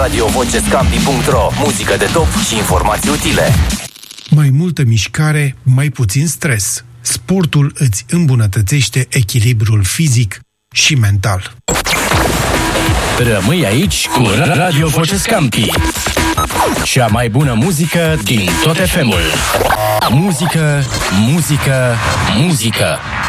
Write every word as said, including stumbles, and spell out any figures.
radio voce scampi punct ro. Muzică de top și informații utile. Mai multă mișcare, mai puțin stres. Sportul îți îmbunătățește echilibrul fizic și mental. Rămâi aici cu Radio Voce Scampi. Cea mai bună muzică din tot F M-ul. Muzică, muzică, muzică.